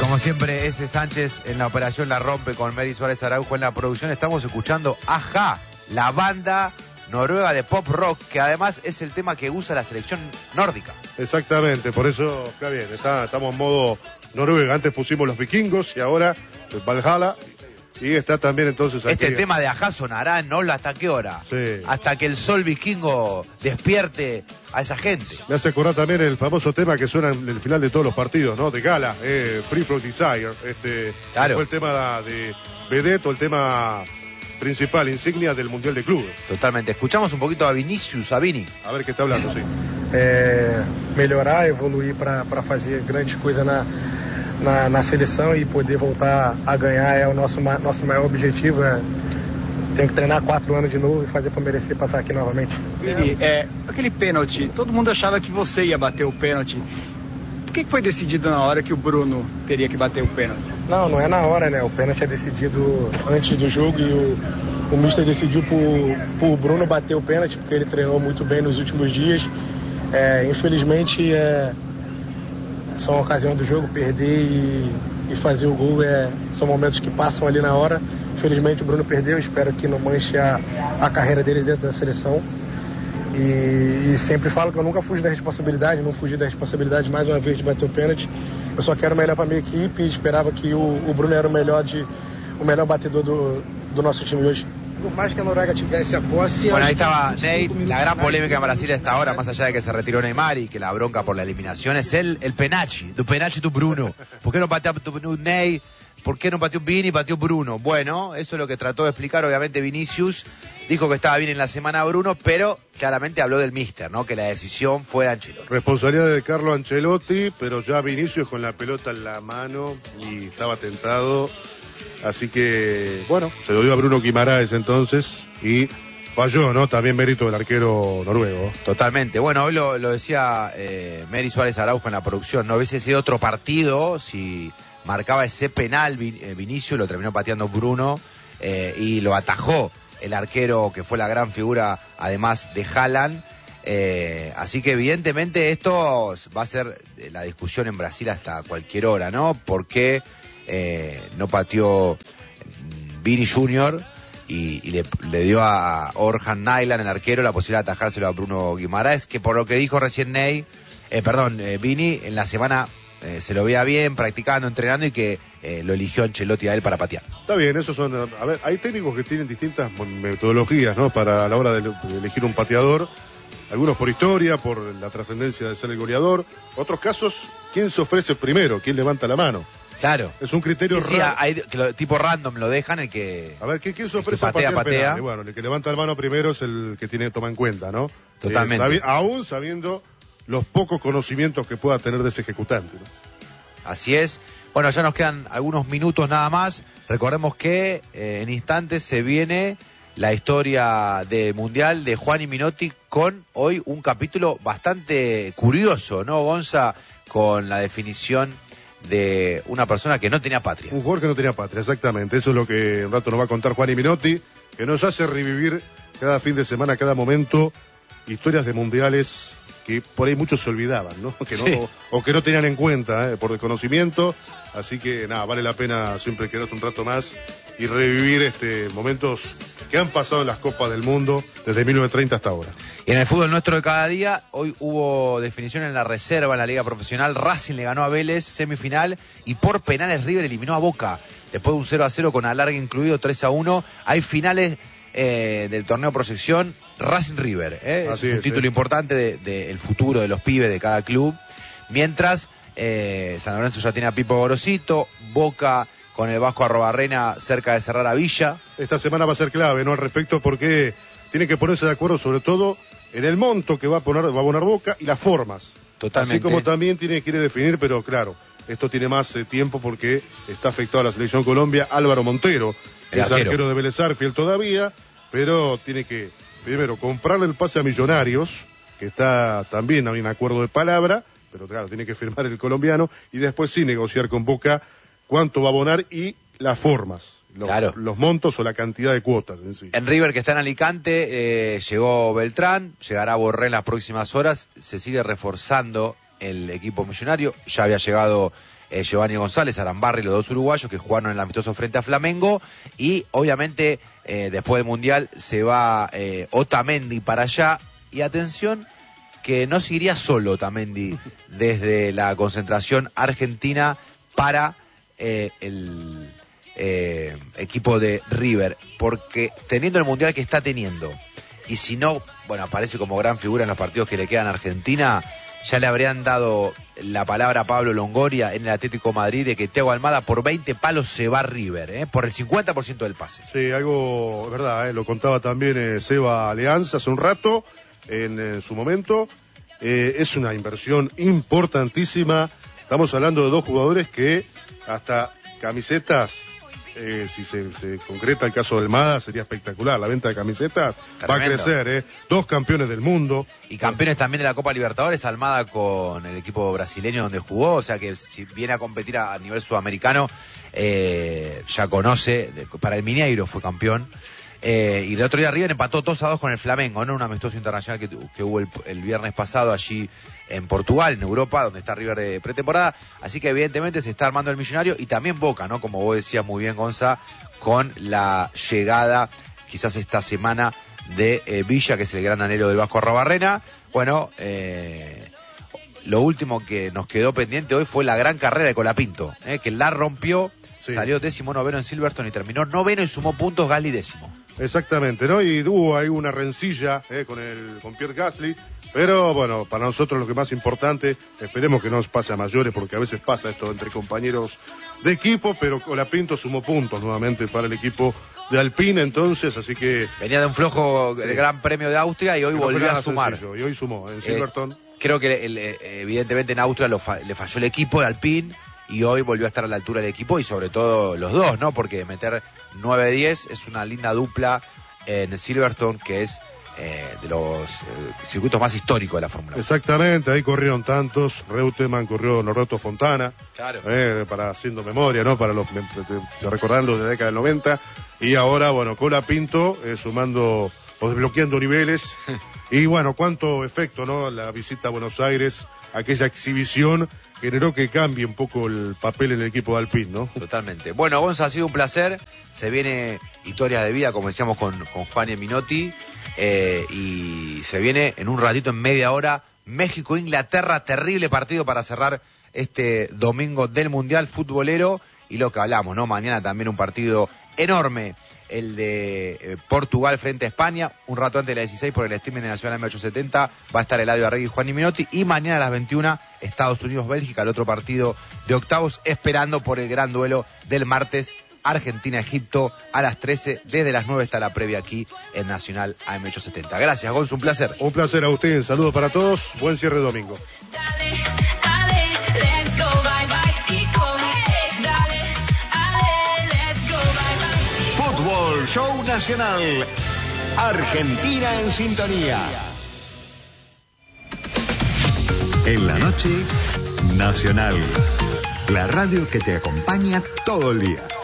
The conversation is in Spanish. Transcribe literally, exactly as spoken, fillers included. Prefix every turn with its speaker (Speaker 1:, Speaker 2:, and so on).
Speaker 1: Como siempre, ese Sánchez en la operación la rompe con Mary Suárez Araujo en la producción. Estamos escuchando Ajá, la banda noruega de pop rock, que además es el tema que usa la selección nórdica.
Speaker 2: Exactamente, por eso está bien, está, estamos en modo Noruega. Antes pusimos los vikingos y ahora el Valhalla. Y está también entonces aquí.
Speaker 1: Este tema de Ajá sonará, ¿no? ¿Hasta qué hora?
Speaker 2: Sí.
Speaker 1: Hasta que el sol vikingo despierte a esa gente.
Speaker 2: Me hace acordar también el famoso tema que suena en el final de todos los partidos, ¿no? De Gala, eh, Free From Desire. Este,
Speaker 1: claro.
Speaker 2: Fue el tema de Vedette, o el tema principal, insignia del Mundial de Clubes.
Speaker 1: Totalmente. Escuchamos un poquito a Vinicius, a Vini.
Speaker 2: A ver qué está hablando, sí.
Speaker 3: É, melhorar, evoluir para fazer grandes coisas na, na, na seleção e poder voltar a ganhar é o nosso, nosso maior objetivo. É, tenho que treinar quatro anos de novo e fazer para merecer para estar aqui novamente.
Speaker 4: Vini, é, aquele pênalti, todo mundo achava que você ia bater o pênalti. Por que foi decidido na hora que o Bruno teria que bater o pênalti?
Speaker 3: Não, não é na hora, né? O pênalti é decidido antes do jogo e o, o mister decidiu por, por Bruno bater o pênalti, porque ele treinou muito bem nos últimos dias. É, infelizmente, é, são a ocasião do jogo, perder e, e fazer o gol é, são momentos que passam ali na hora. Infelizmente o Bruno perdeu, espero que não manche a, a carreira dele dentro da seleção. E, e sempre falo que eu nunca fugi da responsabilidade, não fugi da responsabilidade mais uma vez de bater o pênalti. Eu só quero o melhor para minha equipe e esperava que o, o Bruno era o melhor, de, o melhor batedor do, do nosso time hoje.
Speaker 4: Por más que a Noruega tivesse a posse...
Speaker 1: Bueno, ahí estaba Ney, la gran polémica en Brasil a esta hora, más allá de que se retiró Neymar y que la bronca por la eliminación, es el, el penachi, tu penachi, tu Bruno. ¿Por qué no patea tu Ney? ¿Por qué no pateó Vini y pateó Bruno? Bueno, eso es lo que trató de explicar, obviamente, Vinicius. Dijo que estaba bien en la semana Bruno, pero claramente habló del míster, ¿no? Que la decisión fue de Ancelotti.
Speaker 2: Responsabilidad de Carlo Ancelotti, pero ya Vinicius con la pelota en la mano y estaba tentado. Así que, bueno, se lo dio a Bruno Guimaraes entonces y falló, ¿no? También mérito del arquero noruego.
Speaker 1: Totalmente. Bueno, hoy lo, lo decía eh, Mary Suárez Araujo en la producción, no hubiese sido otro partido si marcaba ese penal Vin, eh, Vinicius, lo terminó pateando Bruno eh, y lo atajó el arquero que fue la gran figura además de Haaland. Eh, así que evidentemente esto va a ser la discusión en Brasil hasta cualquier hora, ¿no? ¿Por qué eh, no pateó Vini Junior y, y le, le dio a Orhan Nyland, el arquero, la posibilidad de atajárselo a Bruno Guimaraes, que por lo que dijo recién Ney, eh, perdón, eh, Vini, en la semana eh, se lo veía bien, practicando, entrenando y que eh, lo eligió Ancelotti a él para patear.
Speaker 2: Está bien, esos son, a ver, hay técnicos que tienen distintas metodologías, ¿no? Para a la hora de, de elegir un pateador. Algunos por historia, por la trascendencia de ser el goleador. Otros casos, ¿quién se ofrece primero? ¿Quién levanta la mano?
Speaker 1: Claro.
Speaker 2: Es un criterio
Speaker 1: sí, sí,
Speaker 2: raro.
Speaker 1: hay, que lo, tipo random lo dejan, el que...
Speaker 2: A ver, ¿quién se ofrece
Speaker 1: a patea,
Speaker 2: a patear
Speaker 1: patea.
Speaker 2: penales? Bueno, el que levanta la mano primero es el que tiene que tomar en cuenta, ¿no?
Speaker 1: Totalmente.
Speaker 2: Eh, sabi- aún sabiendo los pocos conocimientos que pueda tener de ese ejecutante, ¿no?
Speaker 1: Así es. Bueno, ya nos quedan algunos minutos nada más. Recordemos que eh, en instantes se viene la historia del Mundial de Juan y Minotti con hoy un capítulo bastante curioso, ¿no, Gonza? Con la definición de una persona que no tenía patria.
Speaker 2: Un jugador que no tenía patria, exactamente. Eso es lo que un rato nos va a contar Juan y Minotti, que nos hace revivir cada fin de semana, cada momento, historias de mundiales que por ahí muchos se olvidaban, ¿no? Que no
Speaker 1: Sí.
Speaker 2: o que no tenían en cuenta, ¿eh? Por desconocimiento. Así que nada, vale la pena siempre quedarse un rato más y revivir este momentos que han pasado en las Copas del Mundo desde mil novecientos treinta hasta ahora.
Speaker 1: Y en el fútbol nuestro de cada día, hoy hubo definición en la reserva en la Liga Profesional. Racing le ganó a Vélez, semifinal, y por penales River eliminó a Boca. Después de un cero a cero con alargue incluido, tres a uno. Hay finales eh, del torneo Proyección, Racing River. ¿eh? Es
Speaker 2: Así
Speaker 1: un
Speaker 2: es,
Speaker 1: título
Speaker 2: sí.
Speaker 1: importante del de, de el futuro de los pibes de cada club. Mientras eh, San Lorenzo ya tiene a Pipo Gorosito, Boca con el Vasco Arrobarrena cerca de cerrar a Villa.
Speaker 2: Esta semana va a ser clave, ¿no? Al respecto, porque tiene que ponerse de acuerdo sobre todo en el monto que va a poner, va a poner Boca y las formas.
Speaker 1: Totalmente.
Speaker 2: Así como también tiene quiere definir, pero claro, esto tiene más eh, tiempo porque está afectado a la selección Colombia. Álvaro Montero,
Speaker 1: El
Speaker 2: es
Speaker 1: arquero.
Speaker 2: arquero de Vélez Sarsfield todavía, pero tiene que primero comprarle el pase a Millonarios, que está también hay un acuerdo de palabra, pero claro, tiene que firmar el colombiano y después sí negociar con Boca cuánto va a abonar y las formas, los,
Speaker 1: Claro.
Speaker 2: los montos o la cantidad de cuotas en sí.
Speaker 1: En River, que está en Alicante, eh, llegó Beltrán, llegará Borré en las próximas horas, se sigue reforzando el equipo millonario, ya había llegado eh, Giovanni González, Arambarri, los dos uruguayos que jugaron en el amistoso frente a Flamengo, y obviamente eh, después del Mundial se va eh, Otamendi para allá, y atención que no seguiría solo Otamendi desde la concentración argentina para eh, el eh, equipo de River, porque teniendo el Mundial que está teniendo, y si no, bueno, aparece como gran figura en los partidos que le quedan a Argentina, ya le habrían dado la palabra a Pablo Longoria en el Atlético de Madrid de que Thiago Almada por veinte palos se va a River, ¿eh? Por el cincuenta por ciento del pase.
Speaker 2: Sí, algo, es verdad, ¿eh? Lo contaba también eh, Seba Alianza hace un rato, en, en su momento. Eh, es una inversión importantísima. Estamos hablando de dos jugadores que hasta camisetas, eh, si se, se concreta el caso de Almada, sería espectacular. La venta de camisetas Tremendo. va a crecer, ¿eh? Dos campeones del mundo.
Speaker 1: Y campeones también de la Copa Libertadores, Almada con el equipo brasileño donde jugó, o sea que si viene a competir a, a nivel sudamericano, eh, ya conoce, de, para el Mineiro fue campeón. Eh, y el otro día River empató dos a dos con el Flamengo, ¿no? Un amistoso internacional que, que hubo el, el viernes pasado allí en Portugal, en Europa, donde está River de pretemporada. Así que evidentemente se está armando el millonario, y también Boca, ¿no? Como vos decías muy bien, Gonza, con la llegada quizás esta semana de eh, Villa, que es el gran anhelo del Vasco Arrobarrena. Bueno, eh, lo último que nos quedó pendiente hoy fue la gran carrera de Colapinto, ¿eh? Que la rompió, sí. Salió décimo noveno en Silverstone y terminó noveno y sumó puntos Gasly décimo.
Speaker 2: Exactamente, ¿no? Y hubo ahí una rencilla eh, con el con Pierre Gasly, pero bueno, para nosotros lo que más importante, esperemos que no nos pase a mayores, porque a veces pasa esto entre compañeros de equipo, pero Colapinto sumó puntos nuevamente para el equipo de Alpine, entonces, así que...
Speaker 1: Venía de un flojo sí. el Gran Premio de Austria y hoy
Speaker 2: no
Speaker 1: volvió a sumar.
Speaker 2: Sencillo, y hoy sumó en Silverstone.
Speaker 1: Eh, creo que el, evidentemente en Austria lo fa- le falló el equipo de Alpine, y hoy volvió a estar a la altura del equipo, y sobre todo los dos, ¿no? Porque meter nueve diez es una linda dupla en Silverstone, que es eh, de los eh, circuitos más históricos de la Fórmula uno.
Speaker 2: Exactamente, ahí corrieron tantos, Reutemann, corrió Norberto Fontana,
Speaker 1: claro.
Speaker 2: eh, para haciendo memoria, ¿no? Para los se recordarán los de la década del noventa, y ahora, bueno, Colapinto eh, sumando o desbloqueando niveles, y bueno, cuánto efecto, ¿no? La visita a Buenos Aires, aquella exhibición generó que cambie un poco el papel en el equipo de Alpine, ¿no?
Speaker 1: Totalmente. Bueno, Gonza, ha sido un placer. Se viene Historias de Vida, como decíamos con, con Juan y Minotti, eh, y se viene en un ratito, en media hora, México-Inglaterra, terrible partido para cerrar este domingo del Mundial futbolero, y lo que hablamos, ¿no? Mañana también un partido enorme, el de eh, Portugal frente a España, un rato antes de las dieciséis por el streaming de Nacional M ochocientos setenta, va a estar Eladio Arregui y Juan y Minotti, y mañana a las veintiuna, Estados Unidos-Bélgica, el otro partido de octavos, esperando por el gran duelo del martes, Argentina-Egipto, a las trece, desde las nueve está la previa aquí en Nacional A M ochocientos setenta. Gracias, Gonzo, un placer.
Speaker 2: Un placer a usted, saludos para todos, buen cierre de domingo.
Speaker 5: Dale, dale, let's go, bye bye, y come, dale, dale, let's go, bye bye.
Speaker 6: Fútbol Show Nacional. Argentina en sintonía. En la noche, Nacional. La radio que te acompaña todo el día.